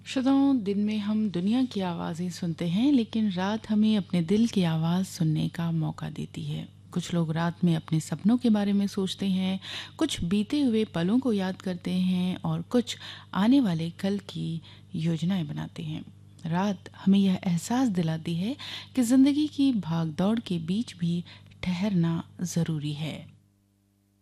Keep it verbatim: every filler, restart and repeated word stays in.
श्रोताओं, दिन में हम दुनिया की आवाज़ें सुनते हैं, लेकिन रात हमें अपने दिल की आवाज़ सुनने का मौका देती है। कुछ लोग रात में अपने सपनों के बारे में सोचते हैं, कुछ बीते हुए पलों को याद करते हैं और कुछ आने वाले कल की योजनाएं बनाते हैं। रात हमें यह एहसास दिलाती है कि ज़िंदगी की भागदौड़ के बीच भी ठहरना ज़रूरी है।